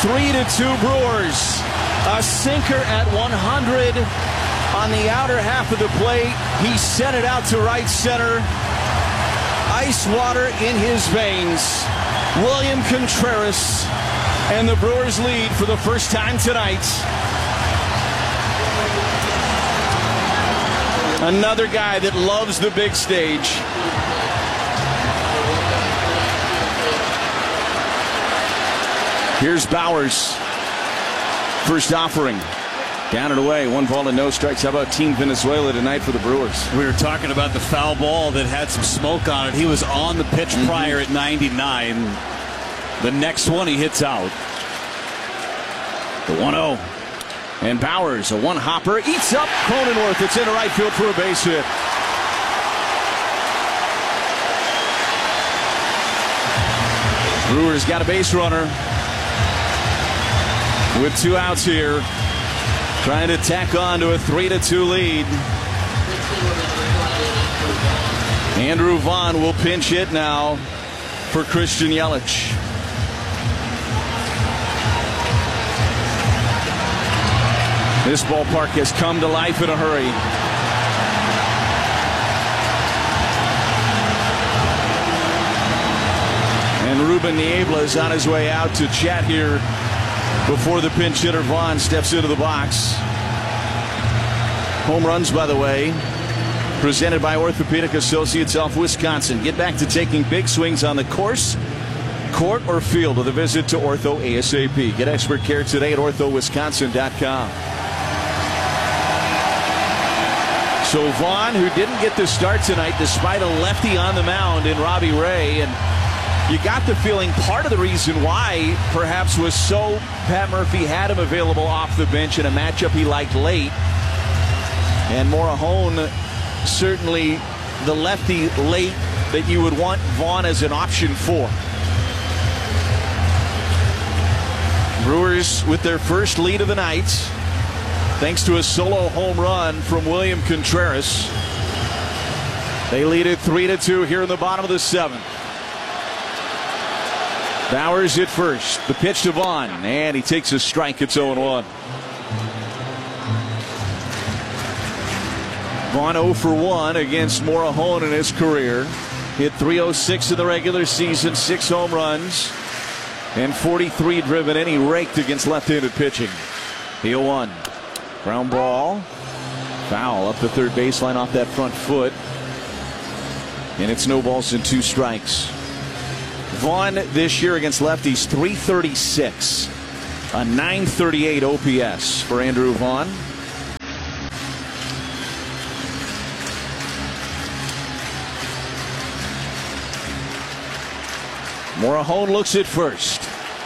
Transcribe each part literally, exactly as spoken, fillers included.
three to two Brewers. A sinker at one hundred on the outer half of the plate. He sent it out to right center. Ice water in his veins. William Contreras, and the Brewers lead for the first time tonight. Another guy that loves the big stage. Here's Bowers. First offering. Down and away. One ball and no strikes. How about Team Venezuela tonight for the Brewers? We were talking about the foul ball that had some smoke on it. He was on the pitch mm-hmm. prior at ninety-nine. The next one he hits out. The one oh. And Bowers, a one-hopper, eats up Cronenworth. It's into right field for a base hit. Brewers got a base runner with two outs here, trying to tack on to a three to two lead. Andrew Vaughn will pinch hit now for Christian Yelich. This ballpark has come to life in a hurry. And Ruben Niebla is on his way out to chat here before the pinch hitter Vaughn steps into the box. Home runs, by the way, presented by Orthopedic Associates of Wisconsin. Get back to taking big swings on the course, court, or field with a visit to Ortho ASAP. Get expert care today at ortho wisconsin dot com. So Vaughn, who didn't get the start tonight despite a lefty on the mound in Robbie Ray, and you got the feeling part of the reason why perhaps was so Pat Murphy had him available off the bench in a matchup he liked late. And Morejon, certainly the lefty late that you would want Vaughn as an option for. Brewers with their first lead of the night, thanks to a solo home run from William Contreras. They lead it three to two here in the bottom of the seventh. Bowers at first. The pitch to Vaughn, and he takes a strike. It's oh one. Vaughn oh for one against Morejon in his career. Hit three oh six in the regular season, six home runs, and forty-three driven in. He raked against left-handed pitching. The oh one. Ground ball. Foul up the third baseline off that front foot. And it's no balls and two strikes. Vaughn this year against lefties, three thirty-six. A nine thirty-eight O P S for Andrew Vaughn. Morejon looks at first.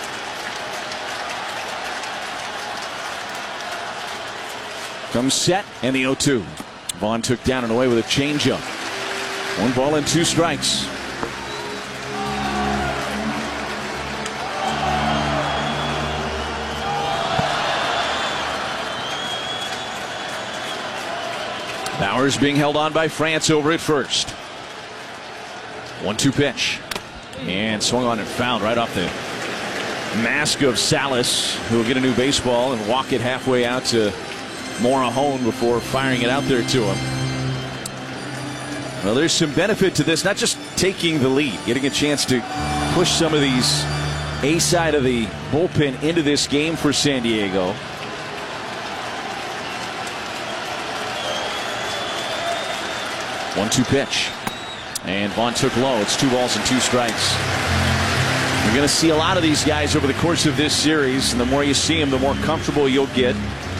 Comes set, and the oh two. Vaughn took down and away with a changeup. One ball and two strikes. Bowers being held on by France over at first. one two pitch. And swung on and fouled right off the mask of Salas, who will get a new baseball and walk it halfway out to Morejon before firing it out there to him. Well, there's some benefit to this, not just taking the lead, getting a chance to push some of these A side of the bullpen into this game for San Diego. one two pitch. And Vaughn took low. It's two balls and two strikes. You're going to see a lot of these guys over the course of this series, and the more you see them, the more comfortable you'll get.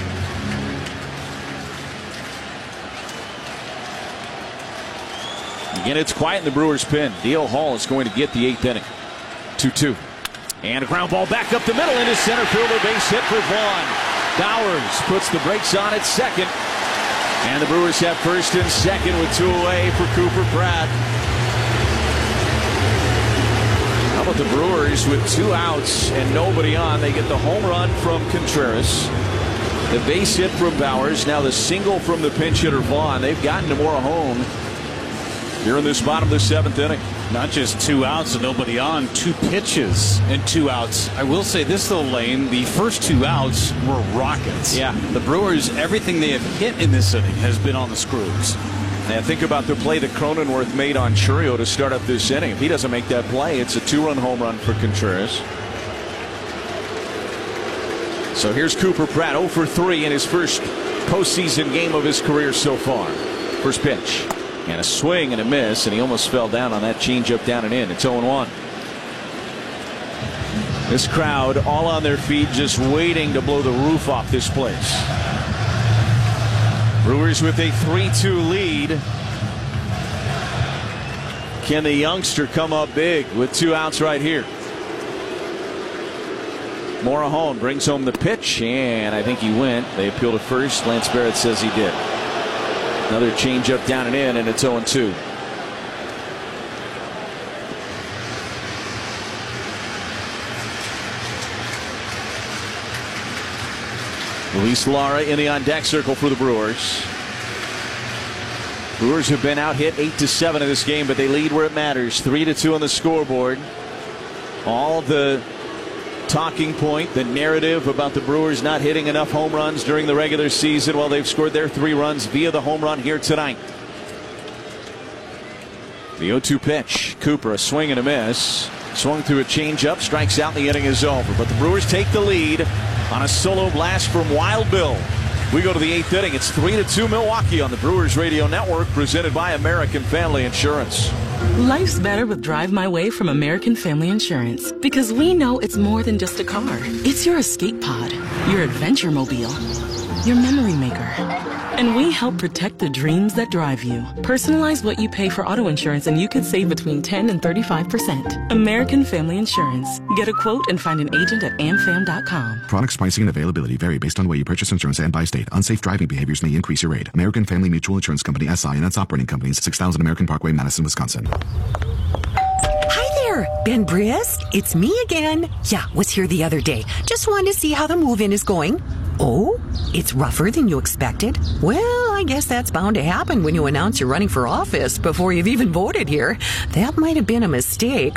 Again, it's quiet in the Brewers' pen. Dale Hall is going to get the eighth inning. two two. And a ground ball back up the middle into center field. A base hit for Vaughn. Bowers puts the brakes on at second. And the Brewers have first and second with two away for Cooper Pratt. How about the Brewers with two outs and nobody on? They get the home run from Contreras, the base hit from Bowers, now the single from the pinch hitter Vaughn. They've gotten to Morejon here in this bottom of the seventh inning. Not just two outs and nobody on, two pitches and two outs. I will say this, though, Lane, the first two outs were rockets. Yeah. The Brewers, everything they have hit in this inning has been on the screws. And think about the play that Cronenworth made on Chourio to start up this inning. If he doesn't make that play, it's a two-run home run for Contreras. So here's Cooper Pratt, oh for three in his first postseason game of his career so far. First pitch. And a swing and a miss, and he almost fell down on that changeup down and in. It's oh one. This crowd all on their feet just waiting to blow the roof off this place. Brewers with a three two lead. Can the youngster come up big with two outs right here? Morejon brings home the pitch, and I think he went. They appeal to first. Lance Barrett says he did. Another changeup down and in, and it's oh two. Luis Lara in the on-deck circle for the Brewers. Brewers have been out hit eight to seven in this game, but they lead where it matters. three to two on the scoreboard. All the talking point, the narrative about the Brewers not hitting enough home runs during the regular season. Well, they've scored their three runs via the home run here tonight. The oh two pitch. Cooper, a swing and a miss. Swung through a changeup, strikes out, and the inning is over. But the Brewers take the lead on a solo blast from Wild Bill. We go to the eighth inning. It's three to two Milwaukee on the Brewers Radio Network, presented by American Family Insurance. Life's better with Drive My Way from American Family Insurance, because we know it's more than just a car. It's your escape pod, your adventure mobile, your memory maker. And we help protect the dreams that drive you. Personalize what you pay for auto insurance and you could save between ten and thirty-five percent. American Family Insurance. Get a quote and find an agent at am fam dot com. Products, pricing, and availability vary based on the way you purchase insurance and by state. Unsafe driving behaviors may increase your rate. American Family Mutual Insurance Company, S I and its operating companies, six thousand American Parkway, Madison, Wisconsin. Hi there, Ben Brisk. It's me again. Yeah, was here the other day. Just wanted to see how the move-in is going. Oh, it's rougher than you expected? Well, I guess that's bound to happen when you announce you're running for office before you've even voted here. That might have been a mistake.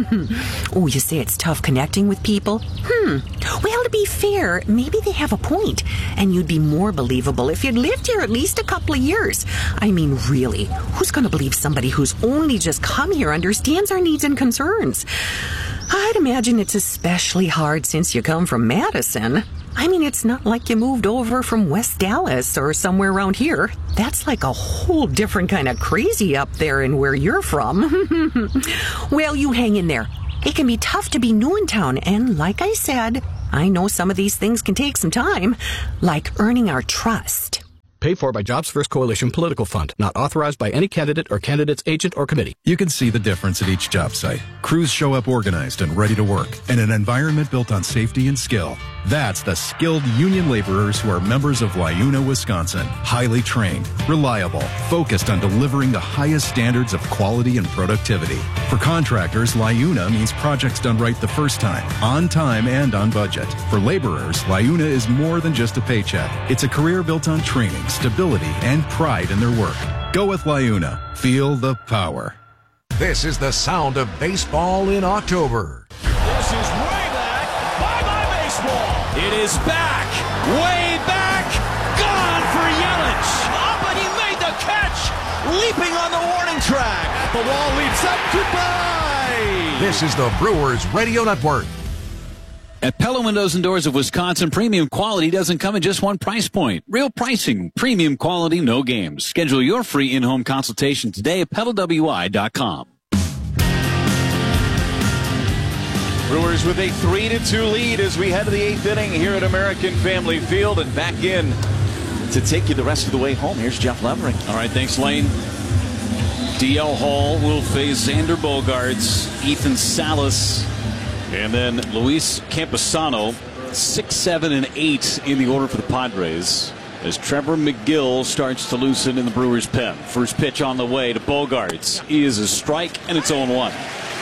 Oh, you say it's tough connecting with people? Hmm. Well, to be fair, maybe they have a point, and you'd be more believable if you'd lived here at least a couple of years. I mean, really, who's going to believe somebody who's only just come here understands our needs and concerns? I'd imagine it's especially hard since you come from Madison. I mean, it's not like you moved over from West Dallas or somewhere around here. That's like a whole different kind of crazy up there in where you're from. Well, you hang in there. It can be tough to be new in town, and like I said, I know some of these things can take some time, like earning our trust. Paid for by Jobs First Coalition Political Fund. Not authorized by any candidate or candidate's agent or committee. You can see the difference at each job site. Crews show up organized and ready to work, in an environment built on safety and skill. That's the skilled union laborers who are members of LIUNA, Wisconsin. Highly trained, reliable, focused on delivering the highest standards of quality and productivity. For contractors, LIUNA means projects done right the first time, on time and on budget. For laborers, LIUNA is more than just a paycheck. It's a career built on training, stability, and pride in their work. Go with LIUNA. Feel the power. This is the sound of baseball in October. This is way back. Bye-bye baseball. It is back, way back, gone for Yelich. Up and he made the catch, leaping on the warning track. The wall leaps up. Goodbye. This is the Brewers Radio Network. At Pella Windows and Doors of Wisconsin, premium quality doesn't come in just one price point. Real pricing, premium quality, no games. Schedule your free in-home consultation today at Pella W I dot com. Brewers with a three to two lead as we head to the eighth inning here at American Family Field, and back in to take you the rest of the way home. Here's Jeff Levering. All right, thanks, Lane. D L Hall will face Xander Bogaerts, Ethan Salas, and then Luis Campusano. Six, seven, and eight in the order for the Padres as Trevor McGill starts to loosen in the Brewers' pen. First pitch on the way to Bogaerts is a strike, and it's oh one.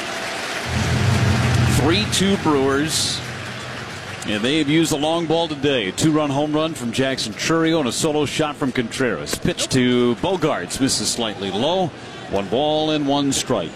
three two Brewers, and they have used the long ball today. A two-run home run from Jackson Chourio and a solo shot from Contreras. Pitch to Bogaerts, misses slightly low. One ball and one strike.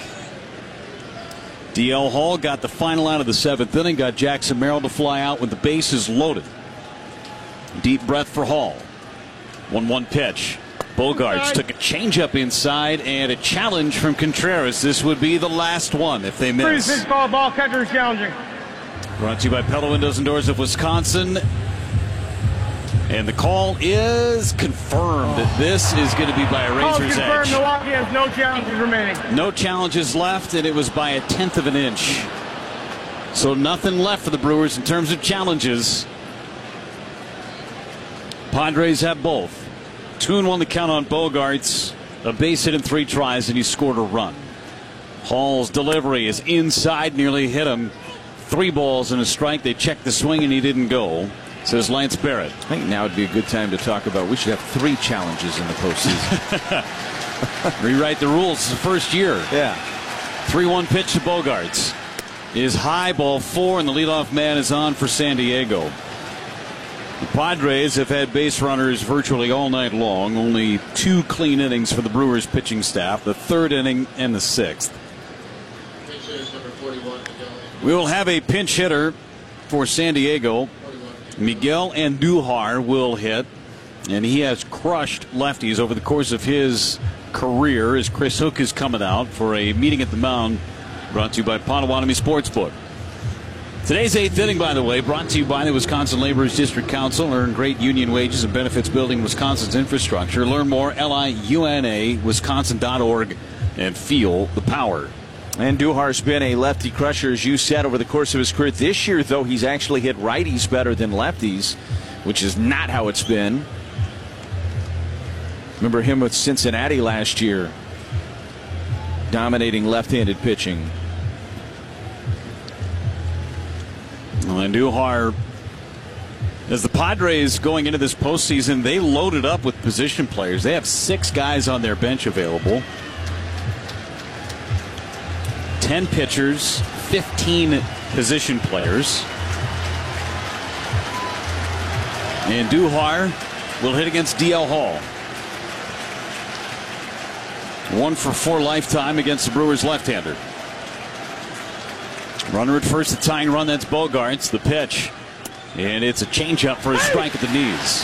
D L Hall got the final out of the seventh inning, got Jackson Merrill to fly out with the bases loaded. Deep breath for Hall. one one pitch. Bogaerts took a changeup inside and a challenge from Contreras. This would be the last one if they miss. Freeze, pitch, ball, ball, catcher is challenging. Brought to you by Pella Windows and Doors of Wisconsin. And the call is confirmed. Oh. This is going to be by a razor's confirmed. edge. Milwaukee has no challenges remaining. No challenges left, and it was by a tenth of an inch. So nothing left for the Brewers in terms of challenges. Padres have both. Two and one to count on Bogaerts. A base hit in three tries, and he scored a run. Hall's delivery is inside, nearly hit him. Three balls and a strike. They checked the swing, and he didn't go. Says Lance Barrett. I think now would be a good time to talk about we should have three challenges in the postseason. Rewrite the rules. It's the first year. Yeah. three one pitch to Bogaerts. Is high, ball four, and the leadoff man is on for San Diego. The Padres have had base runners virtually all night long. Only two clean innings for the Brewers pitching staff, the third inning and the sixth. We will have a pinch hitter for San Diego. Miguel Andujar will hit, and he has crushed lefties over the course of his career as Chris Hook is coming out for a meeting at the mound brought to you by Potawatomi Sportsbook. Today's eighth inning, by the way, brought to you by the Wisconsin Laborers District Council. Earn great union wages and benefits building Wisconsin's infrastructure. Learn more, L I U N A, wisconsin dot org, and feel the power. Andujar's been a lefty crusher, as you said, over the course of his career. This year, though, he's actually hit righties better than lefties, which is not how it's been. Remember him with Cincinnati last year, dominating left-handed pitching. Well, Andujar, as the Padres going into this postseason, they loaded up with position players. They have six guys on their bench available. ten pitchers, fifteen position players. Andujar will hit against D L Hall. One for four lifetime against the Brewers left-hander. Runner at first, the tying run. That's Bogaerts. The pitch. And it's a changeup for a strike at the knees.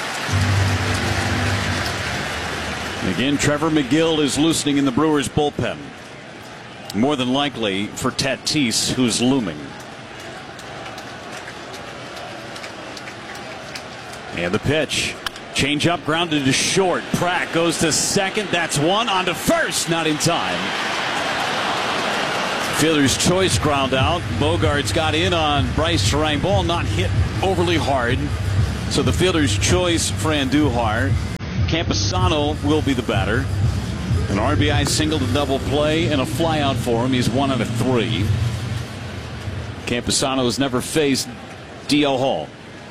Again, Trevor McGill is loosening in the Brewers bullpen. More than likely for Tatis, who's looming. And the pitch. Change up, grounded to short. Pratt goes to second. That's one. On to first. Not in time. Fielder's choice ground out. Bogaerts got in on Bryce Terang. Ball not hit overly hard. So the fielder's choice for Andujar. Campusano will be the batter. An R B I single to double play and a flyout for him. He's one out of three. Campusano has never faced D L Hall.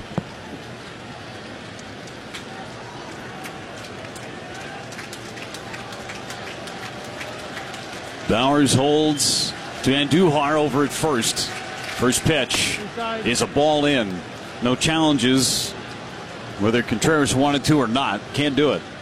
Bowers holds to Andujar over at first. First pitch is a ball in. No challenges. Whether Contreras wanted to or not, can't do it.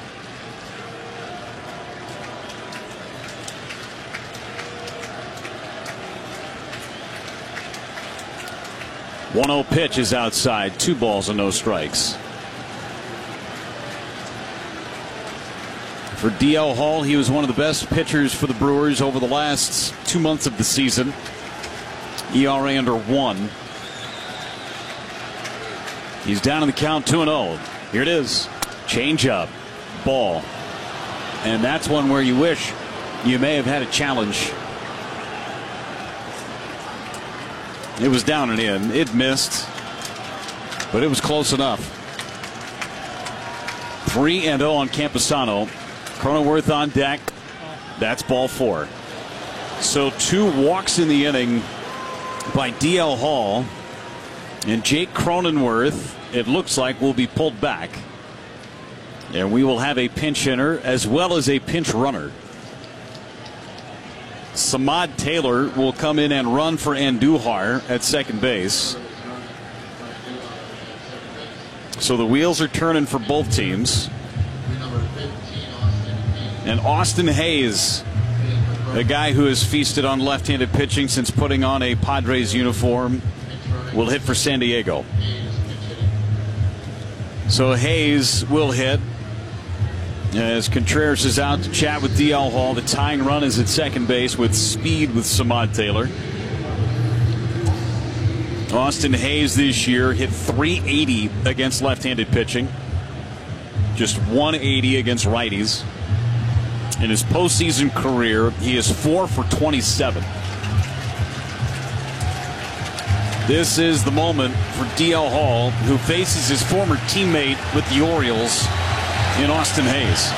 one oh pitch is outside. Two balls and no strikes. For D L Hall, he was one of the best pitchers for the Brewers over the last two months of the season. E R A under one. He's down in the count two and oh. Here it is. Change up. Ball. And that's one where you wish you may have had a challenge. It was down and in. It missed. But it was close enough. three and oh on Campusano. Cronenworth on deck. That's ball four. So two walks in the inning by D L Hall. And Jake Cronenworth, it looks like, will be pulled back. And we will have a pinch hitter as well as a pinch runner. Samad Taylor will come in and run for Andujar at second base. So the wheels are turning for both teams. And Austin Hayes, a guy who has feasted on left-handed pitching since putting on a Padres uniform, will hit for San Diego. So Hayes will hit as Contreras is out to chat with D L Hall. The tying run is at second base with speed with Samad Taylor. Austin Hayes this year hit three eighty against left-handed pitching, just one eighty against righties. In his postseason career, he is four for twenty-seven. This is the moment for D L Hall, who faces his former teammate with the Orioles in Austin Hayes.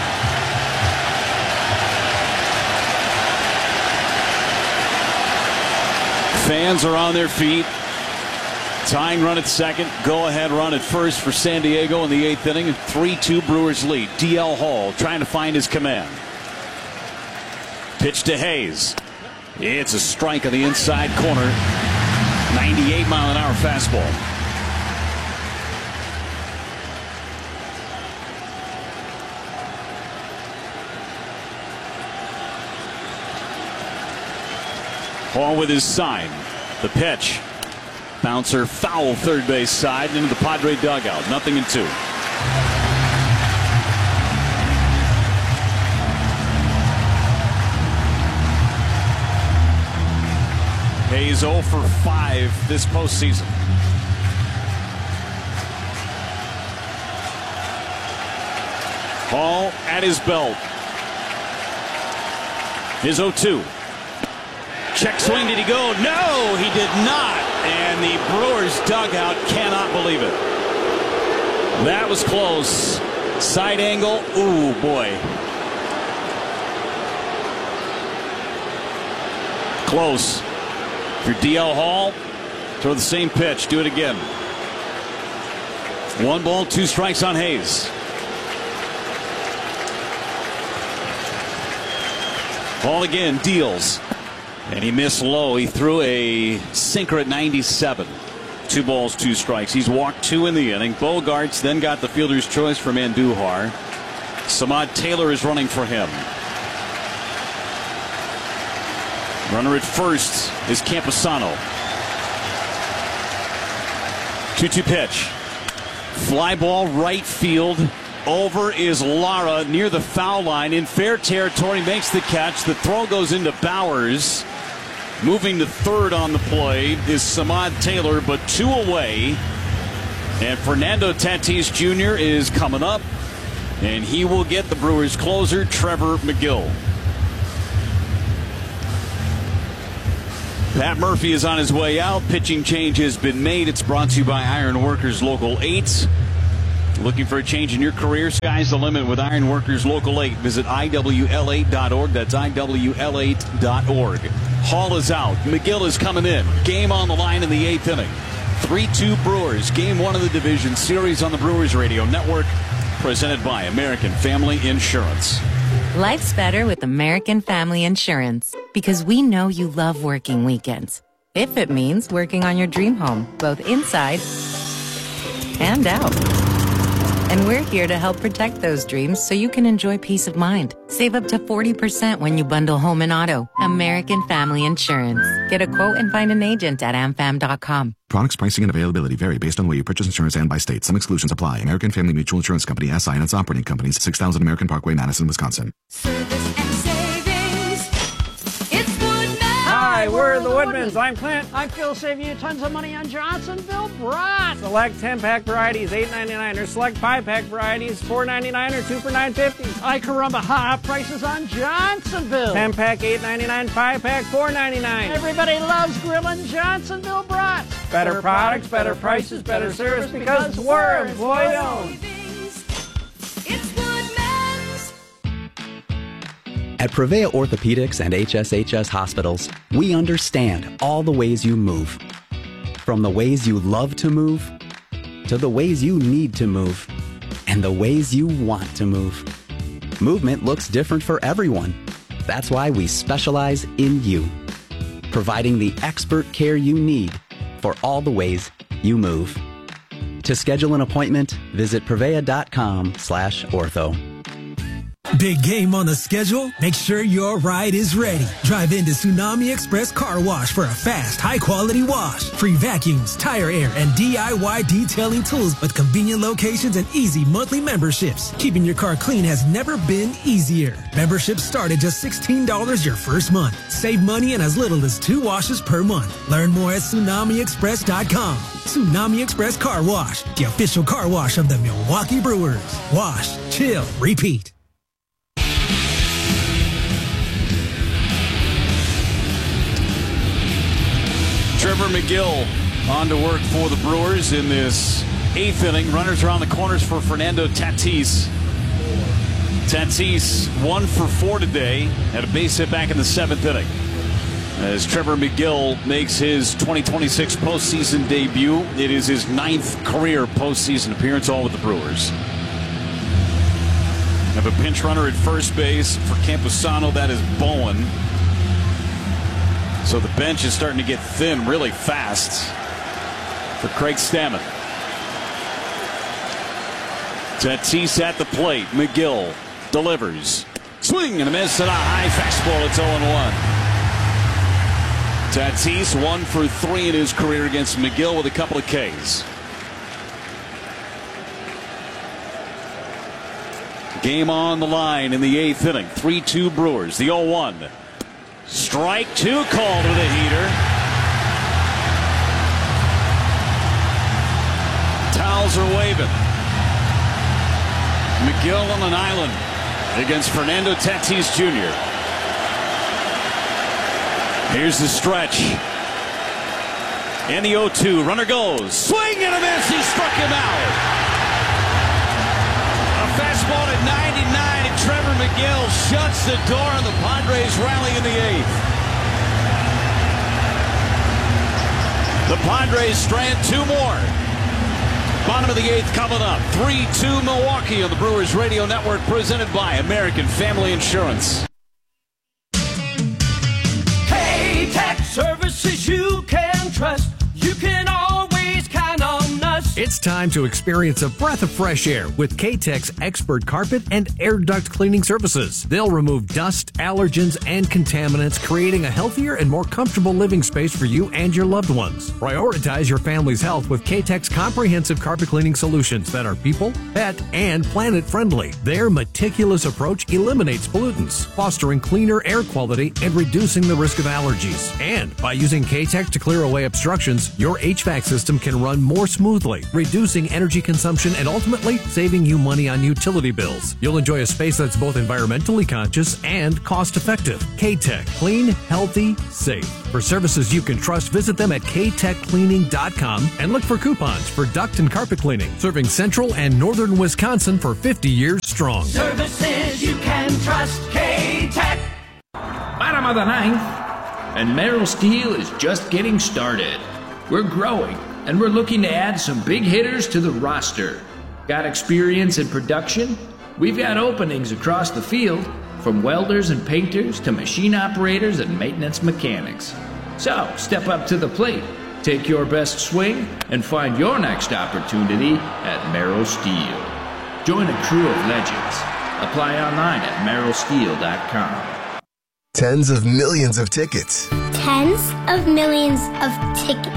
Fans are on their feet. Tying run at second, go-ahead run at first for San Diego in the eighth inning. three two Brewers lead. D L Hall trying to find his command. Pitch to Hayes. It's a strike on the inside corner. ninety-eight mile an hour fastball. Hall with his sign. The pitch. Bouncer foul third base side into the Padre dugout. Nothing in two. Hayes oh for five this postseason. Hall at his belt. His oh two. Check swing, did he go? No, he did not. And the Brewers dugout cannot believe it. That was close. Side angle. Ooh, boy. Close. If you're D L Hall, throw the same pitch. Do it again. One ball, two strikes on Hayes. Hall again, deals. And he missed low. He threw a sinker at ninety-seven. Two balls, two strikes. He's walked two in the inning. Bogarts then got the fielder's choice from Andujar. Samad Taylor is running for him. Runner at first is Campusano. two two pitch. Fly ball right field. Over is Lara near the foul line in fair territory. Makes the catch. The throw goes into Bowers. Moving to third on the play is Samad Taylor, but two away. And Fernando Tatis Junior is coming up, and he will get the Brewers closer, Trevor McGill. Pat Murphy is on his way out. Pitching change has been made. It's brought to you by Iron Workers Local eight. Looking for a change in your career? Sky's the limit with Iron Workers Local eight. Visit I W L eight dot org. That's I W L eight dot org. Hall is out. McGill is coming in. Game on the line in the eighth inning. three two Brewers. Game one of the division series on the Brewers Radio Network. Presented by American Family Insurance. Life's better with American Family Insurance because we know you love working weekends. If it means working on your dream home, both inside and out. And we're here to help protect those dreams so you can enjoy peace of mind. Save up to forty percent when you bundle home and auto. American Family Insurance. Get a quote and find an agent at am fam dot com. Products, pricing, and availability vary based on where you purchase insurance and by state. Some exclusions apply. American Family Mutual Insurance Company, S I and its operating companies, six thousand American Parkway, Madison, Wisconsin. Service and savings. It's Woodman. Hi, we're the Woodmans. I'm Clint. I feel save you tons of money on Johnsonville brats. Select ten-pack varieties, eight ninety-nine, or select five-pack varieties, four ninety-nine, or two for nine fifty. Ay caramba, hot prices on Johnsonville. ten-pack, eight ninety-nine, five-pack, four ninety-nine. Everybody loves grilling Johnsonville brats. Better, better products, better prices, better service because we're employee-owned. At Prevea Orthopedics and H S H S Hospitals, we understand all the ways you move. From the ways you love to move, to the ways you need to move, and the ways you want to move. Movement looks different for everyone. That's why we specialize in you, providing the expert care you need for all the ways you move. To schedule an appointment, visit prevea dot com slash ortho. Big game on the schedule? Make sure your ride is ready. Drive into Tsunami Express Car Wash for a fast, high-quality wash. Free vacuums, tire air, and D I Y detailing tools with convenient locations and easy monthly memberships. Keeping your car clean has never been easier. Memberships start at just sixteen dollars your first month. Save money in as little as two washes per month. Learn more at tsunami express dot com. Tsunami Express Car Wash, the official car wash of the Milwaukee Brewers. Wash, chill, repeat. Trevor McGill on to work for the Brewers in this eighth inning. Runners are on the corners for Fernando Tatis. Tatis one for four today. Had a base hit back in the seventh inning. As Trevor McGill makes his twenty twenty-six postseason debut. It is his ninth career postseason appearance, all with the Brewers. Have a pinch runner at first base for Campusano. That is Bowen. So the bench is starting to get thin really fast for Craig Stammen. Tatis at the plate. McGill delivers. Swing and a miss and a high fastball. It's oh and one. Tatis one for three in his career against McGill with a couple of Ks. Game on the line in the eighth inning. three two Brewers. The oh one. Strike two called with a heater. Towels are waving. McGill on an island against Fernando Tatis Junior Here's the stretch. And the oh two. Runner goes. Swing and a miss. He struck him out. A fastball at ninety-nine. And Trevor McGill shuts the door on the Padres rally in the eighth. The Padres strand two more. Bottom of the eighth coming up. three two Milwaukee on the Brewers Radio Network, presented by American Family Insurance. K-Tech services you can trust. You can always count on us. It's time to experience a breath of fresh air with K-Tech's expert carpet and air duct cleaning services. They'll remove dust, allergens, and contaminants, creating a healthier and more comfortable living space for you and your loved ones. Prioritize your family's health with K-Tech's comprehensive carpet cleaning solutions that are people, pet, and planet friendly. Their meticulous approach eliminates pollutants, fostering cleaner air quality and reducing the risk of allergies. And by using K-Tech to clear away obstructions, your H V A C system can run more smoothly, reducing energy consumption and ultimately saving you money on utility bills. You'll enjoy a space that's both environmentally conscious and cost-effective. K-Tech. Clean, healthy, safe. For services you can trust, visit them at k tech cleaning dot com and look for coupons for duct and carpet cleaning. Serving central and northern Wisconsin for fifty years strong. Services you can trust. K-Tech. Bottom of the ninth, and Merrill Steel is just getting started. We're growing, and we're looking to add some big hitters to the roster. Got experience in production? We've got openings across the field, from welders and painters to machine operators and maintenance mechanics. So, step up to the plate, take your best swing, and find your next opportunity at Merrill Steel. Join a crew of legends. Apply online at merrill steel dot com. Tens of millions of tickets. Tens of millions of tickets.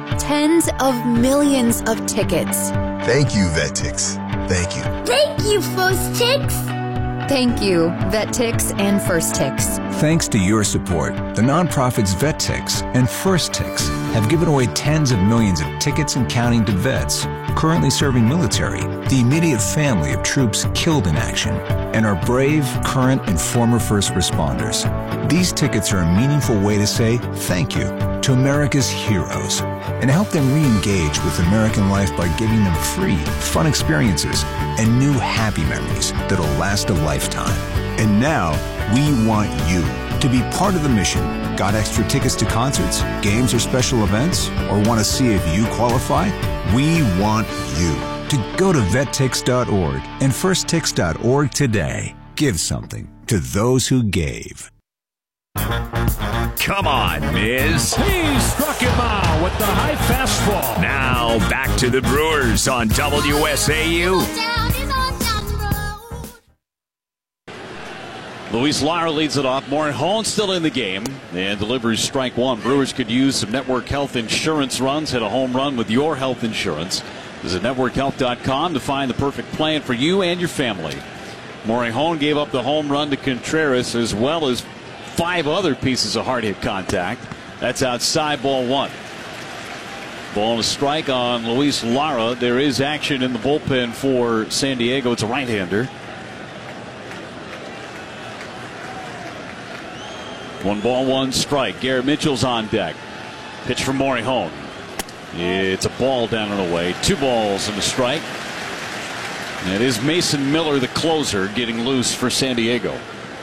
Tens of millions of tickets. Thank you, VetTix. Thank you. Thank you, First Tix. Thank you, VetTix and First Tix. Thanks to your support, the nonprofits VetTix and First Tix have given away tens of millions of tickets and counting to vets currently serving military, the immediate family of troops killed in action, and our brave, current, and former first responders. These tickets are a meaningful way to say thank you to America's heroes and help them re-engage with American life by giving them free, fun experiences and new happy memories that'll last a lifetime. And now, we want you to be part of the mission. Got extra tickets to concerts, games, or special events? Or want to see if you qualify? We want you to go to vet tix dot org and first tix dot org today. Give something to those who gave. Come on, Miz. He struck him out with the high fastball. Now back to the Brewers on W S A U. Luis Lara leads it off. Morejon still in the game and delivers strike one. Brewers could use some Network Health insurance runs. Hit a home run with your health insurance. Visit network health dot com to find the perfect plan for you and your family. Morejon gave up the home run to Contreras as well as five other pieces of hard hit contact. That's outside, ball one. Ball and a strike on Luis Lara. There is action in the bullpen for San Diego. It's a right-hander. One ball, one strike. Garrett Mitchell's on deck. Pitch from Morejon. It's a ball down and away. Two balls and a strike. And it is Mason Miller, the closer, getting loose for San Diego.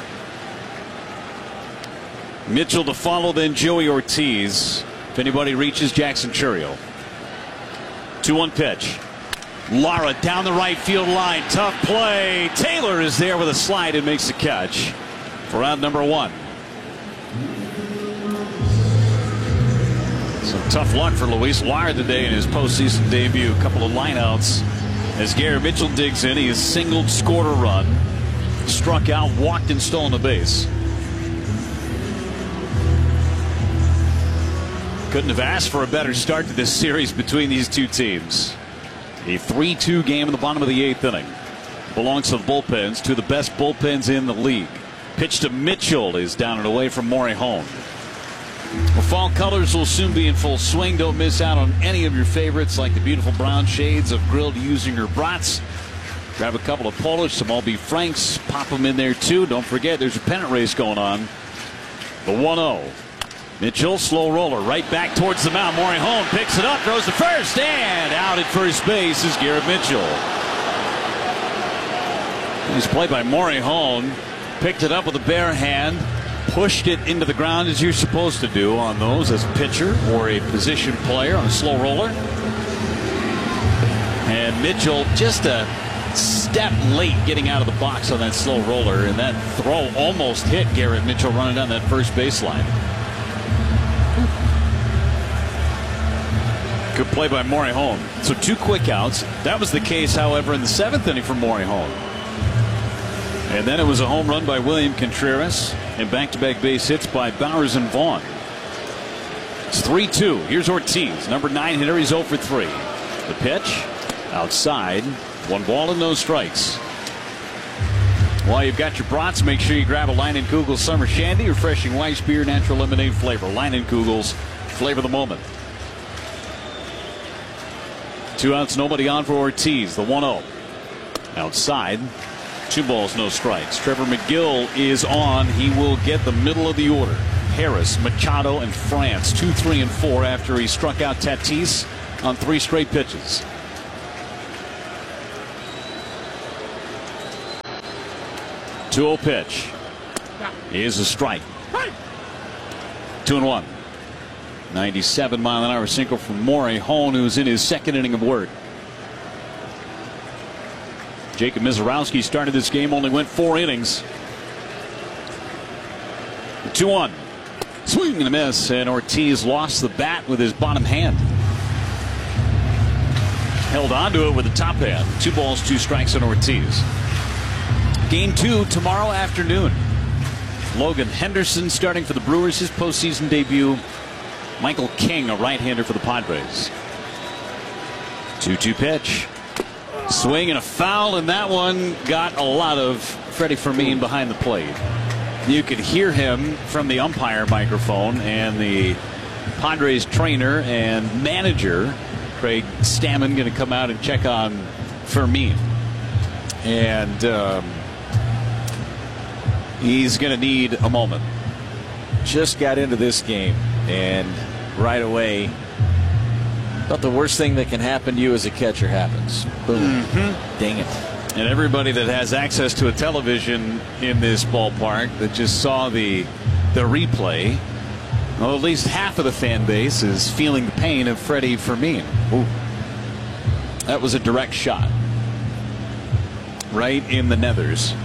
Mitchell to follow, then Joey Ortiz. If anybody reaches, Jackson Chourio. two one pitch. Lara down the right field line. Tough play. Taylor is there with a slide and makes the catch for out number one. Some tough luck for Luis Lara today in his postseason debut. A couple of lineouts as Garrett Mitchell digs in. He has singled, scored a run, struck out, walked, and stolen a base. Couldn't have asked for a better start to this series between these two teams. A three two game in the bottom of the eighth inning. Belongs to the bullpens, two of the best bullpens in the league. Pitch to Mitchell is down and away from Morejon. Well, fall colors will soon be in full swing. Don't miss out on any of your favorites like the beautiful brown shades of grilled Usinger brats. Grab a couple of Polish, some All Beef Franks, pop them in there too. Don't forget there's a pennant race going on. The one oh. Mitchell, slow roller, right back towards the mound. Morejon picks it up, throws to first, and out at first base is Garrett Mitchell. Nice play by Morejon. Picked it up with a bare hand. Pushed it into the ground as you're supposed to do on those as a pitcher or a position player on a slow roller. And Mitchell just a step late getting out of the box on that slow roller, and that throw almost hit Garrett Mitchell running down that first baseline. Good play by Morejon. So two quick outs. That was the case, however, in the seventh inning for Morejon. And then it was a home run by William Contreras and back-to-back base hits by Bowers and Vaughn. It's three two. Here's Ortiz, number nine hitter. He's oh for three. The pitch outside. One ball and no strikes. While you've got your brats, make sure you grab a Leinenkugel Summer Shandy, refreshing Weiss beer, natural lemonade flavor. Leinenkugel's flavor the moment. Two outs, nobody on for Ortiz. The one oh. Outside. Two balls, no strikes. Trevor McGill is on. He will get the middle of the order. Harris, Machado, and France. Two, three, and four after he struck out Tatis on three straight pitches. two oh pitch. Is a strike. Two and one. ninety-seven mile an hour single from Morejon, who's in his second inning of work. Jacob Mizorowski started this game, only went four innings. two one. Swing and a miss, and Ortiz lost the bat with his bottom hand. Held onto it with the top hand. Two balls, two strikes on Ortiz. Game two tomorrow afternoon. Logan Henderson starting for the Brewers, his postseason debut. Michael King, a right-hander for the Padres. two two pitch. Swing and a foul, and that one got a lot of Freddie Fermin behind the plate. You could hear him from the umpire microphone, and the Padres trainer and manager, Craig Stammen, going to come out and check on Fermin. And um, he's going to need a moment. Just got into this game, and right away, but the worst thing that can happen to you as a catcher happens. Boom. Mm-hmm. Dang it. And everybody that has access to a television in this ballpark that just saw the the replay, well, at least half of the fan base is feeling the pain of Freddie Fermin. Ooh. That was a direct shot. Right in the nethers.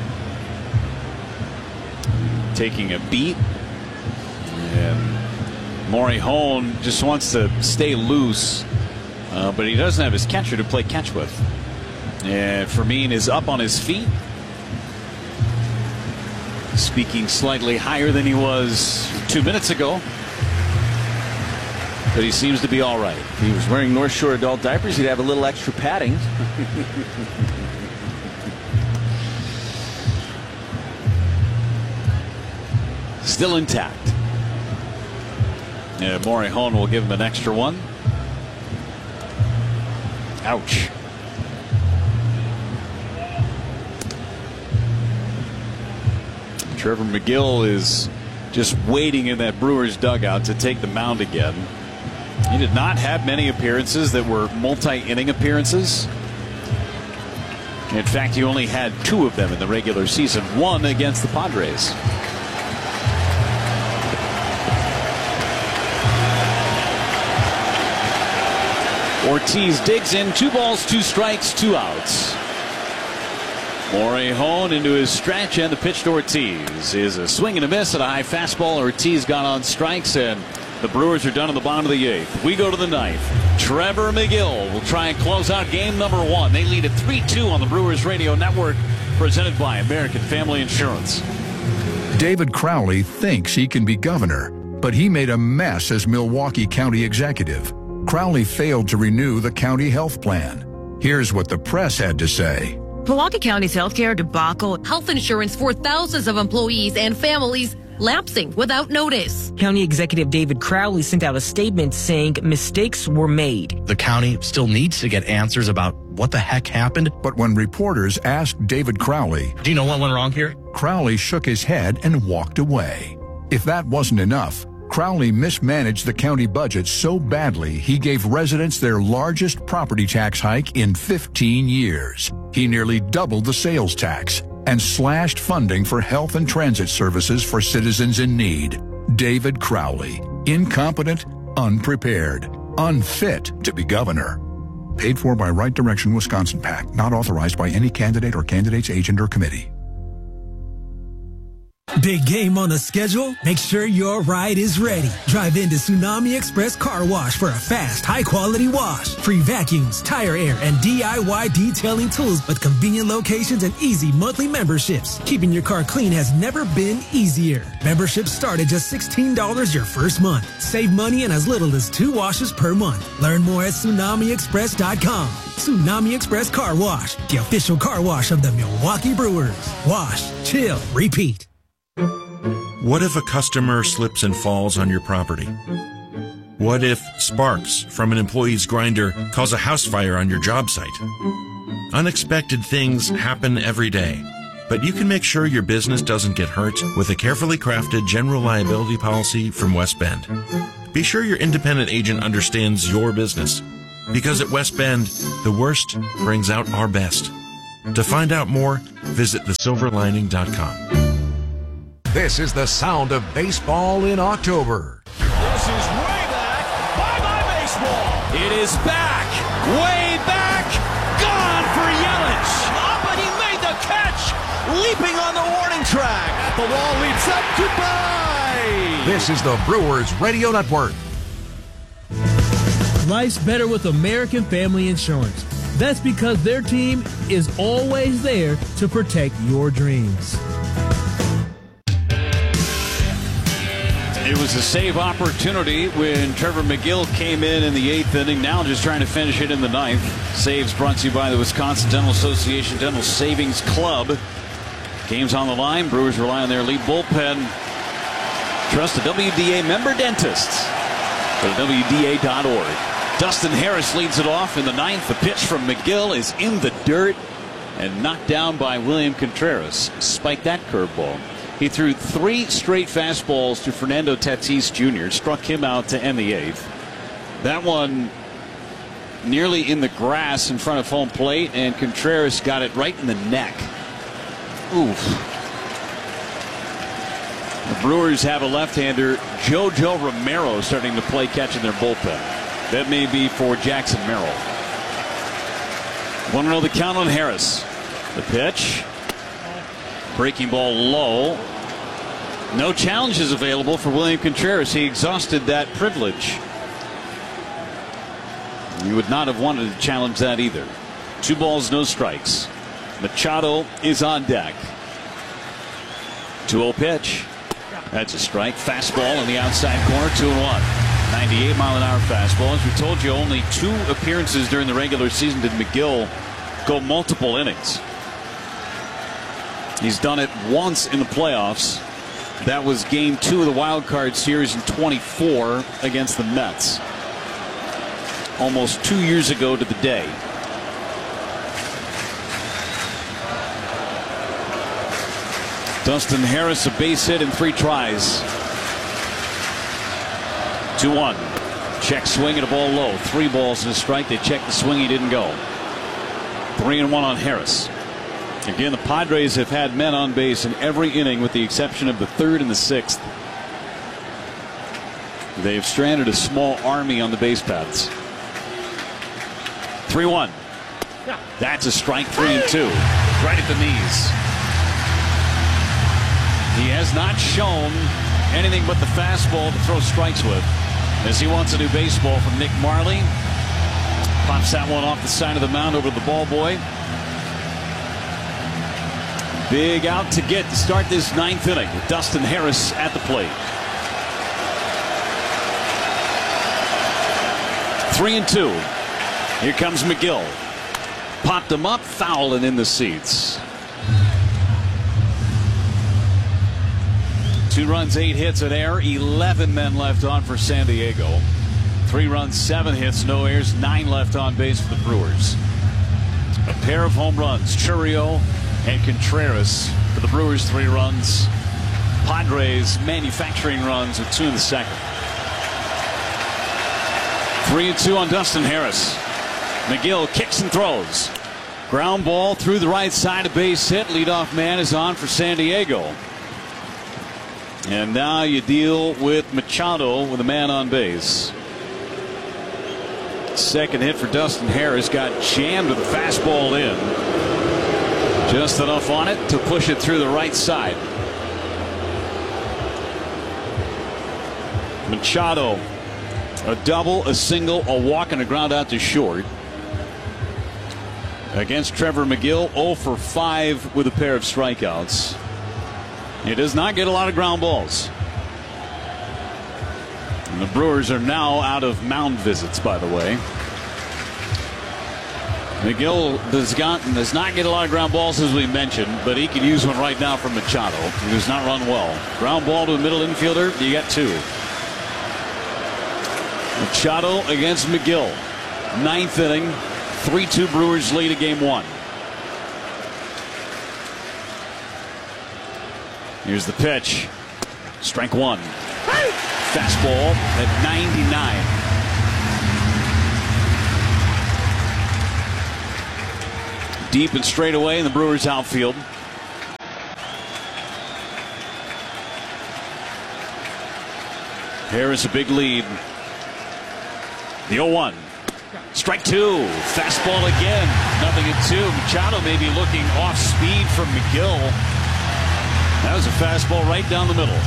Taking a beat. And Morejon just wants to stay loose, uh, but he doesn't have his catcher to play catch with. And Fermin is up on his feet. speaking slightly higher than he was two minutes ago. But he seems to be all right. If he was wearing North Shore adult diapers, he'd have a little extra padding. Still intact. Yeah, Morejon will give him an extra one. Ouch. Trevor McGill is just waiting in that Brewers dugout to take the mound again. He did not have many appearances that were multi-inning appearances. In fact, he only had two of them in the regular season, one against the Padres. Ortiz digs in, two balls, two strikes, two outs. Morejon into his stretch, and the pitch to Ortiz is a swing and a miss at a high fastball. Ortiz got on strikes, and the Brewers are done in the bottom of the eighth. We go to the ninth. Trevor McGill will try and close out game number one. They lead at three two on the Brewers Radio Network, presented by American Family Insurance. David Crowley thinks he can be governor, but he made a mess as Milwaukee County executive. Crowley failed to renew the county health plan. Here's what the press had to say. Milwaukee County's healthcare debacle, health insurance for thousands of employees and families lapsing without notice. County Executive David Crowley sent out a statement saying mistakes were made. The county still needs to get answers about what the heck happened. But when reporters asked David Crowley, do you know what went wrong here? Crowley shook his head and walked away. If that wasn't enough, Crowley mismanaged the county budget so badly he gave residents their largest property tax hike in fifteen years. He nearly doubled the sales tax and slashed funding for health and transit services for citizens in need. David Crowley, incompetent, unprepared, unfit to be governor. Paid for by Right Direction Wisconsin PAC, not authorized by any candidate or candidate's agent or committee. Big game on the schedule? Make sure your ride is ready. Drive into Tsunami Express Car Wash for a fast, high-quality wash. Free vacuums, tire air, and D I Y detailing tools with convenient locations and easy monthly memberships. Keeping your car clean has never been easier. Memberships start at just sixteen dollars your first month. Save money in as little as two washes per month. Learn more at tsunami express dot com. Tsunami Express Car Wash, the official car wash of the Milwaukee Brewers. Wash, chill, repeat. What if a customer slips and falls on your property? What if sparks from an employee's grinder cause a house fire on your job site? Unexpected things happen every day, but you can make sure your business doesn't get hurt with a carefully crafted general liability policy from West Bend. Be sure your independent agent understands your business, because at West Bend, the worst brings out our best. To find out more, visit the silver lining dot com. This is the sound of baseball in October. This is way back. Bye-bye baseball. It is back. Way back. Gone for Yelich. Up and he made the catch. Leaping on the warning track. At the wall leaps up. Goodbye. This is the Brewers Radio Network. Life's better with American Family Insurance. That's because their team is always there to protect your dreams. It was a save opportunity when Trevor McGill came in in the eighth inning. Now just trying to finish it in the ninth. Saves brought to you by the Wisconsin Dental Association Dental Savings Club. Game's on the line. Brewers rely on their lead bullpen. Trust a W D A member dentist. Go to W D A dot org. Dustin Harris leads it off in the ninth. The pitch from McGill is in the dirt and knocked down by William Contreras. Spiked that curveball. He threw three straight fastballs to Fernando Tatis Junior Struck him out to end the eighth. That one nearly in the grass in front of home plate, and Contreras got it right in the neck. Oof. The Brewers have a left-hander, JoJo Romero, starting to play catch in their bullpen. That may be for Jackson Merrill. Want to know the count on Harris. The pitch. Breaking ball low. No challenges available for William Contreras. He exhausted that privilege. You would not have wanted to challenge that either. Two balls, no strikes. Machado is on deck. two oh pitch. That's a strike. Fastball on the outside corner, two and one. ninety-eight mile an hour fastball. As we told you, only two appearances during the regular season did McGill go multiple innings. He's done it once in the playoffs. That was game two of the wild card series in twenty-four against the Mets. Almost two years ago to the day. Dustin Harris, a base hit in three tries. two one. Check swing at a ball low. Three balls and a strike. They checked the swing. He didn't go. Three and one on Harris. Again, the Padres have had men on base in every inning with the exception of the third and the sixth. They've stranded a small army on the base paths. three one. That's a strike. Three and two. Right at the knees. He has not shown anything but the fastball to throw strikes with, as he wants a new baseball from Nick Marley. Pops that one off the side of the mound over the ball boy. Big out to get to start this ninth inning with Dustin Harris at the plate. Three and two. Here comes McGill. Popped him up, foul, and in the seats. Two runs, eight hits, an error, eleven men left on for San Diego. Three runs, seven hits, no errors, nine left on base for the Brewers. A pair of home runs, Chourio and Contreras for the Brewers, three runs. Padres manufacturing runs with two in the second. Three and two on Dustin Harris. McGill kicks and throws. Ground ball through the right side, a base hit. Leadoff man is on for San Diego. And now you deal with Machado with a man on base. Second hit for Dustin Harris got jammed with a fastball in. Just enough on it to push it through the right side. Machado, a double, a single, a walk, and a ground out to short. Against Trevor McGill, oh for five with a pair of strikeouts. He does not get a lot of ground balls. And the Brewers are now out of mound visits, by the way. McGill does, got, does not get a lot of ground balls, as we mentioned, but he could use one right now from Machado. He does not run well. Ground ball to a middle infielder, you got two. Machado against McGill. Ninth inning, three two Brewers lead a game one. Here's the pitch. Strike one. Fastball at ninety-nine. Deep and straight away in the Brewers outfield. Harris a big lead. The oh one. Strike two. Fastball again. Nothing at two. Machado may be looking off speed from McGill. That was a fastball right down the middle.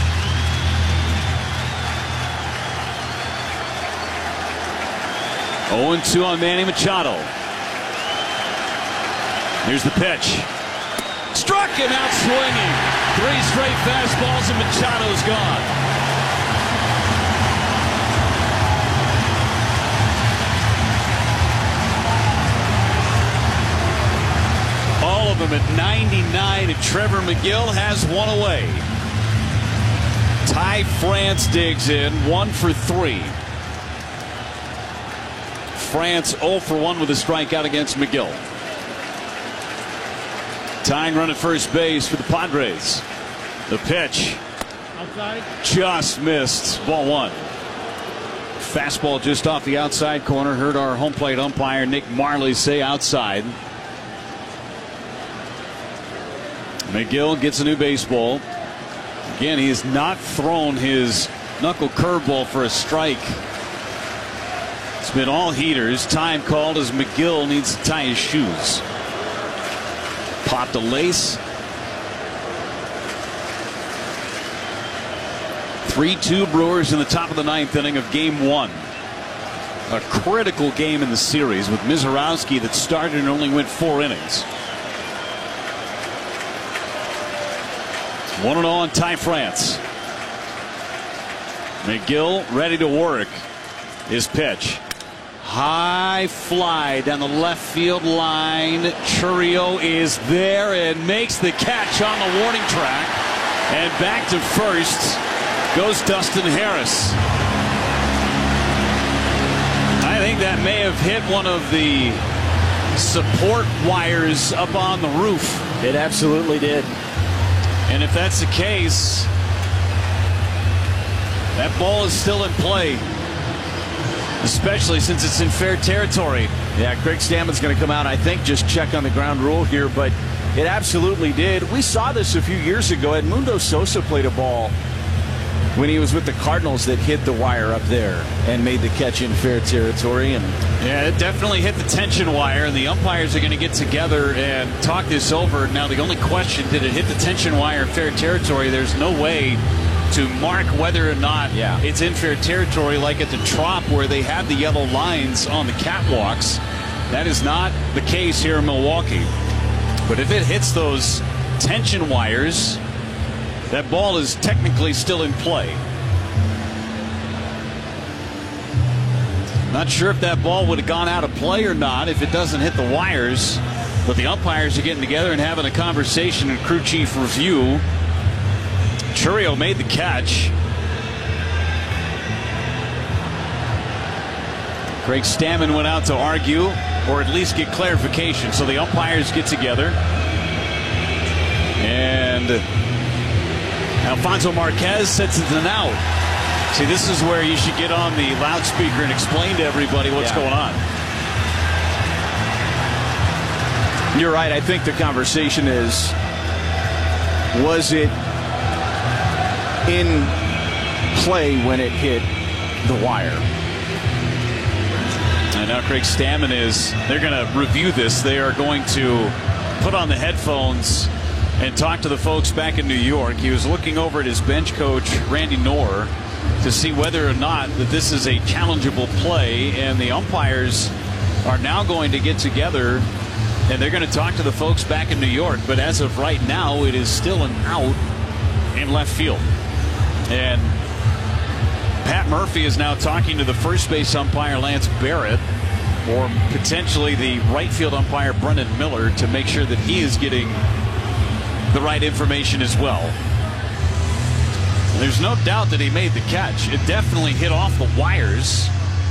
oh and two on Manny Machado. Here's the pitch. Struck him out swinging. Three straight fastballs and Machado's gone. All of them at ninety-nine, and Trevor McGill has one away. Ty France digs in, one for three. France oh for one with a strikeout against McGill. Tying run at first base for the Padres. The pitch. Outside. Just missed. Ball one. Fastball just off the outside corner. Heard our home plate umpire Nick Marley say outside. McGill gets a new baseball. Again, he has not thrown his knuckle curveball for a strike. It's been all heaters. Time called as McGill needs to tie his shoes. Popped a lace. three two Brewers in the top of the ninth inning of game one. A critical game in the series with Mizorowski that started and only went four innings. one and oh on Ty France. McGill ready to work. His pitch. High fly down the left field line. Chourio is there and makes the catch on the warning track. And back to first goes Dustin Harris. I think that may have hit one of the support wires up on the roof. It absolutely did. And if that's the case, that ball is still in play, especially since it's in fair territory. Yeah, Craig Stammen's going to come out, I think, just check on the ground rule here, but it absolutely did. We saw this a few years ago. Edmundo Sosa played a ball when he was with the Cardinals that hit the wire up there and made the catch in fair territory. And yeah, it definitely hit the tension wire, and the umpires are going to get together and talk this over. Now, the only question, did it hit the tension wire in fair territory? There's no way to mark whether or not yeah. it's in fair territory, like at the Trop where they have the yellow lines on the catwalks. That is not the case here in Milwaukee. But if it hits those tension wires, that ball is technically still in play. Not sure if that ball would have gone out of play or not if it doesn't hit the wires. But the umpires are getting together and having a conversation in crew chief review. Chourio made the catch. Craig Stammen went out to argue or at least get clarification. So the umpires get together. And Alfonso Marquez sets it an out. See, this is where you should get on the loudspeaker and explain to everybody what's yeah. going on. You're right. I think the conversation is, was it in play when it hit the wire? And now Craig Stammen is, they're going to review this. They are going to put on the headphones and talk to the folks back in New York. He was looking over at his bench coach, Randy Knorr, to see whether or not that this is a challengeable play. And the umpires are now going to get together and they're going to talk to the folks back in New York. But as of right now, it is still an out in left field. And Pat Murphy is now talking to the first base umpire, Lance Barrett, or potentially the right field umpire, Brendan Miller, to make sure that he is getting the right information as well. There's no doubt that he made the catch. It definitely hit off the wires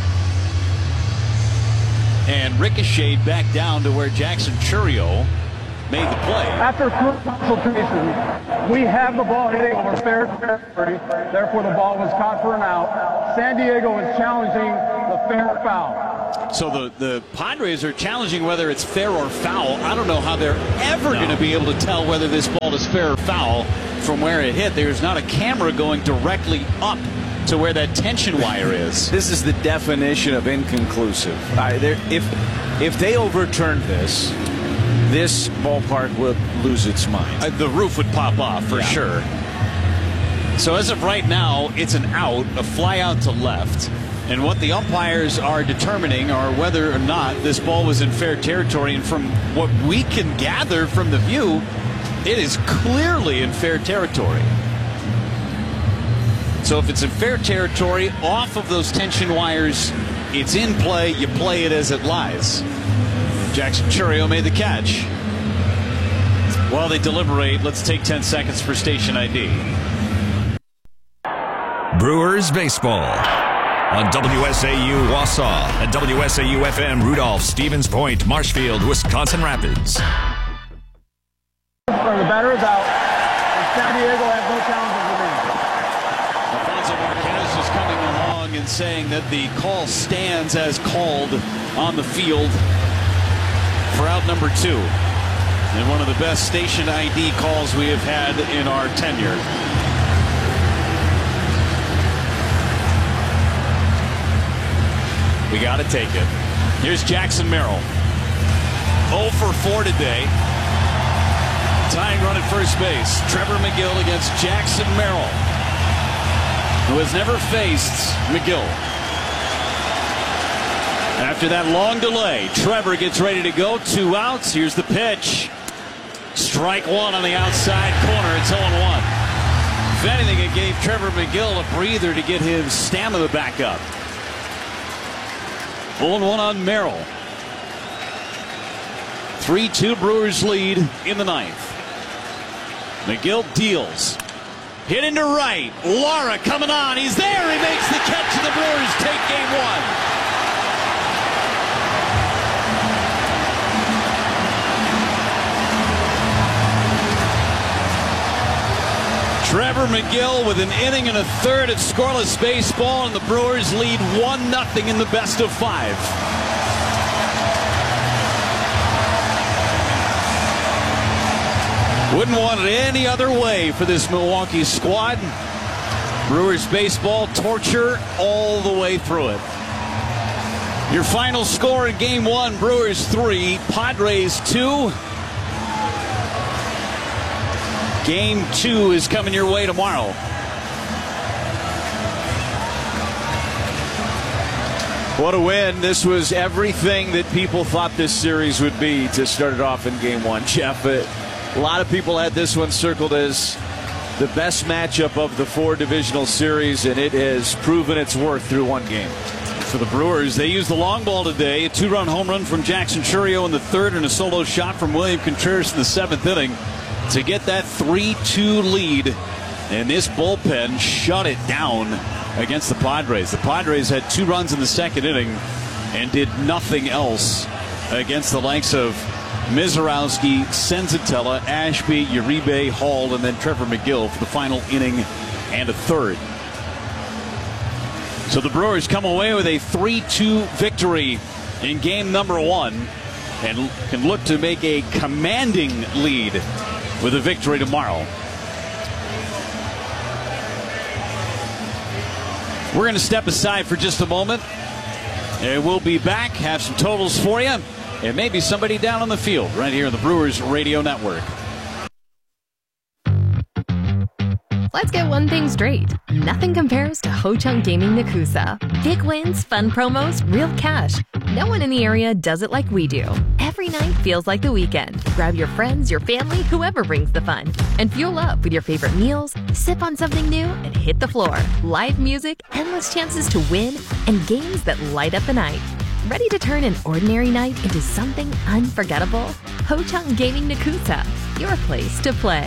and ricocheted back down to where Jackson Chourio made the play. After consultation, we have the ball hitting over fair territory. Therefore, the ball was caught for an out. San Diego is challenging the fair foul. So the, the Padres are challenging whether it's fair or foul. I don't know how they're ever no. going to be able to tell whether this ball is fair or foul from where it hit. There's not a camera going directly up to where that tension wire is. This is the definition of inconclusive. Uh, if if they overturned this, this ballpark would lose its mind. Uh, the roof would pop off for yeah. sure. So as of right now, it's an out, a fly out to left. And what the umpires are determining are whether or not this ball was in fair territory. And from what we can gather from the view, it is clearly in fair territory. So if it's in fair territory, off of those tension wires, it's in play. You play it as it lies. Jackson Chourio made the catch. While they deliberate, let's take ten seconds for station I D. Brewers baseball on W S A U Wausau and W S A U F M Rudolph, Stevens Point, Marshfield, Wisconsin Rapids. From the batter is out. San Diego has no challenges remaining. Alfonso Marquez is coming along and saying that the call stands as called on the field for out number two. And one of the best station I D calls we have had in our tenure. We got to take it. Here's Jackson Merrill. oh for four today. Tying run at first base. Trevor McGill against Jackson Merrill, who has never faced McGill. After that long delay, Trevor gets ready to go. Two outs. Here's the pitch. Strike one on the outside corner. It's oh and one. If anything, it gave Trevor McGill a breather to get his stamina back up. oh and one on Merrill. three two Brewers lead in the ninth. McGill deals. Hit into right. Lara coming on. He's there. He makes the catch, and the Brewers take game one. Trevor McGill with an inning and a third at scoreless baseball, and the Brewers lead one nothing in the best of five. Wouldn't want it any other way for this Milwaukee squad. Brewers baseball torture all the way through it. Your final score in game one, Brewers three, Padres two. Game two is coming your way tomorrow. What a win. This was everything that people thought this series would be to start it off in game one. Jeff, a lot of people had this one circled as the best matchup of the four divisional series, and it has proven its worth through one game. For the Brewers, they used the long ball today. A two-run home run from Jackson Chourio in the third and a solo shot from William Contreras in the seventh inning to get that three two lead, and this bullpen shut it down against the Padres. The Padres had two runs in the second inning and did nothing else against the likes of Mizorowski, Senzatella, Ashby, Uribe, Hall, and then Trevor McGill for the final inning and a third. So the Brewers come away with a three two victory in game number one and can look to make a commanding lead with a victory tomorrow. We're going to step aside for just a moment, and we'll be back, have some totals for you, and maybe somebody down on the field right here on the Brewers Radio Network. Let's get one thing straight. Nothing compares to Ho Chunk Gaming Nakusa. Big wins, fun promos, real cash. No one in the area does it like we do. Every night feels like the weekend. Grab your friends, your family, whoever brings the fun. And fuel up with your favorite meals, sip on something new, and hit the floor. Live music, endless chances to win, and games that light up the night. Ready to turn an ordinary night into something unforgettable? Ho Chunk Gaming Nakusa, your place to play.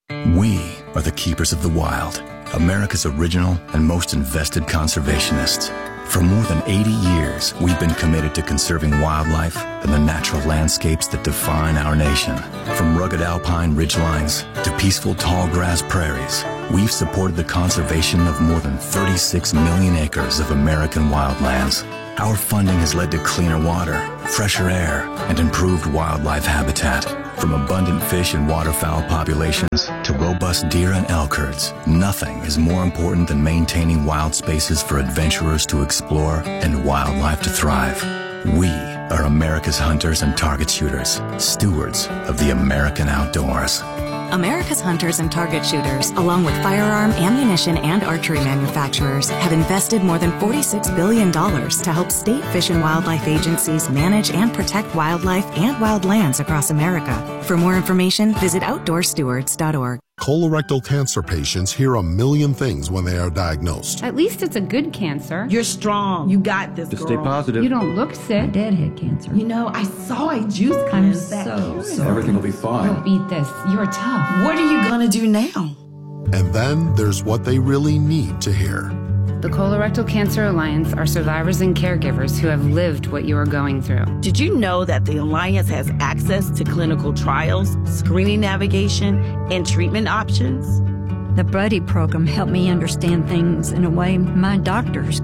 We are the keepers of the wild, America's original and most invested conservationists. For more than eighty years, we've been committed to conserving wildlife and the natural landscapes that define our nation. From rugged alpine ridgelines to peaceful tall grass prairies, we've supported the conservation of more than thirty-six million acres of American wildlands. Our funding has led to cleaner water, fresher air, and improved wildlife habitat. From abundant fish and waterfowl populations to robust deer and elk herds, nothing is more important than maintaining wild spaces for adventurers to explore and wildlife to thrive. We are America's hunters and target shooters, stewards of the American outdoors. America's hunters and target shooters, along with firearm, ammunition, and archery manufacturers, have invested more than forty-six billion dollars to help state fish and wildlife agencies manage and protect wildlife and wildlands across America. For more information, visit outdoor stewards dot org. Colorectal cancer patients hear a million things when they are diagnosed. At least it's a good cancer. You're strong. You got this, Just girl. stay positive. You don't look sick. Dad had cancer. You know, I saw a juice I'm cleanse that so So everything will be fine. You'll beat this. You're tough. What are you gonna do now? And then there's what they really need to hear. The Colorectal Cancer Alliance are survivors and caregivers who have lived what you are going through. Did you know that the Alliance has access to clinical trials, screening navigation, and treatment options? The Buddy program helped me understand things in a way my doctors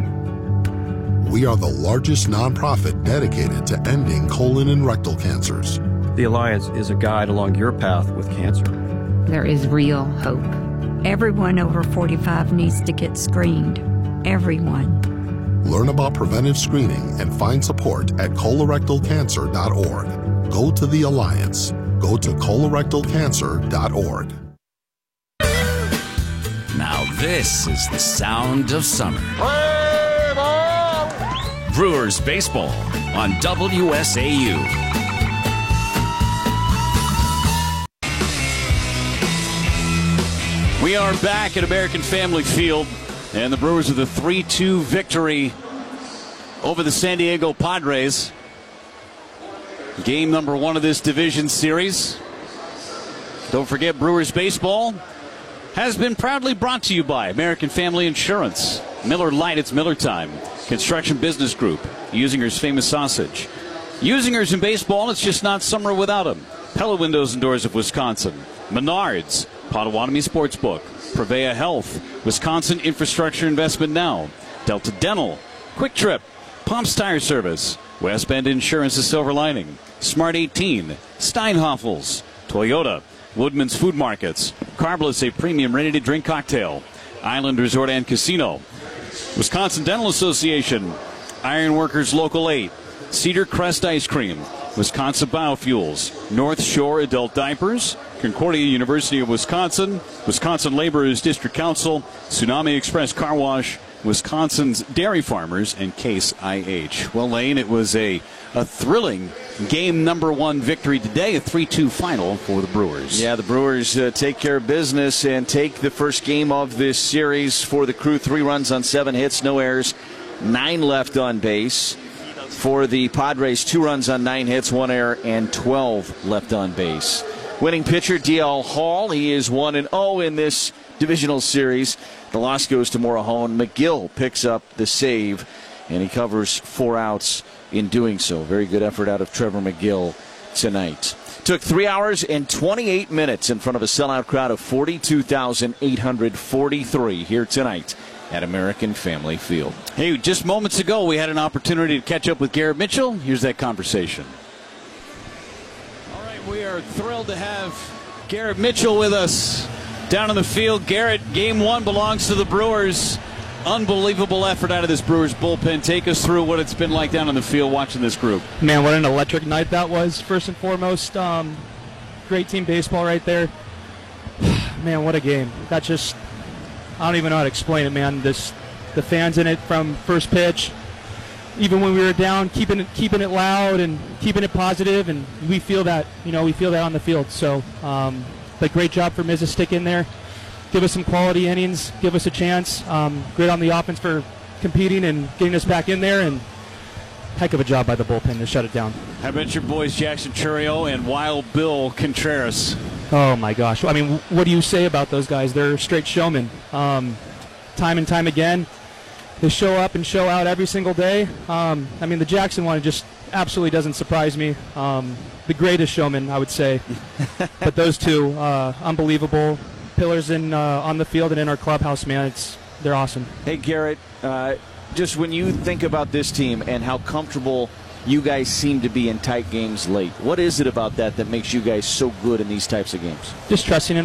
couldn't. We are the largest nonprofit dedicated to ending colon and rectal cancers. The Alliance is a guide along your path with cancer. There is real hope. Everyone over forty-five needs to get screened. Everyone. Learn about preventive screening and find support at colorectal cancer dot org. Go to the Alliance. Go to colorectal cancer dot org. Now this is the sound of summer. Brewers baseball on W S A U. We are back at American Family Field, and the Brewers with a three two victory over the San Diego Padres. Game number one of this division series. Don't forget, Brewers baseball has been proudly brought to you by American Family Insurance, Miller Lite, it's Miller time, Construction Business Group, Usinger's Famous Sausage. Usinger's in baseball, it's just not summer without them. Pella Windows and Doors of Wisconsin, Menards, Potawatomi Sportsbook, Prevea Health, Wisconsin Infrastructure Investment Now, Delta Dental, Quick Trip, Pomps Tire Service, West Bend Insurance, The Silver Lining, Smart eighteen, Steinhoffels, Toyota, Woodman's Food Markets, Carbliss, a premium ready-to-drink cocktail, Island Resort and Casino, Wisconsin Dental Association, Iron Workers Local eight, Cedar Crest Ice Cream, Wisconsin Biofuels, North Shore Adult Diapers, Concordia University of Wisconsin, Wisconsin Laborers District Council, Tsunami Express Car Wash, Wisconsin's Dairy Farmers, and Case I H. Well, Lane, it was a, a thrilling game number one victory today, a three two final for the Brewers. Yeah, the Brewers uh, take care of business and take the first game of this series for the Crew. Three runs on seven hits, no errors, nine left on base. For the Padres, two runs on nine hits, one error, and twelve left on base. Winning pitcher D L Hall, he is one and oh in this divisional series. The loss goes to Morahone. McGill picks up the save, and he covers four outs in doing so. Very good effort out of Trevor McGill tonight. Took three hours and twenty-eight minutes in front of a sellout crowd of forty-two thousand eight hundred forty-three here tonight at American Family Field. Hey, just moments ago we had an opportunity to catch up with Garrett Mitchell. Here's that conversation. All right, we are thrilled to have Garrett Mitchell with us down in the field. Garrett, game one belongs to the Brewers. Unbelievable effort out of this Brewers bullpen. Take us through what it's been like down in the field watching this group. Man, what an electric night that was, first and foremost. Um, great team baseball right there. Man, what a game. That just, I don't even know how to explain it, man. This, the fans in it from first pitch, even when we were down, keeping it, keeping it loud and keeping it positive, and we feel that, you know, we feel that on the field. So, um, but great job for Miz to stick in there, give us some quality innings, give us a chance. Um, great on the offense for competing and getting us back in there, and heck of a job by the bullpen to shut it down. How about your boys Jackson Churio and Wild Bill Contreras? Oh my gosh! I mean, what do you say about those guys? They're straight showmen. Um, time and time again, they show up and show out every single day. Um, I mean, the Jackson one just absolutely doesn't surprise me. Um, the greatest showman, I would say. But those two, uh, unbelievable pillars in uh, on the field and in our clubhouse, man. It's they're awesome. Hey, Garrett, uh, just when you think about this team and how comfortable you guys seem to be in tight games late, what is it about that that makes you guys so good in these types of games? Just trusting in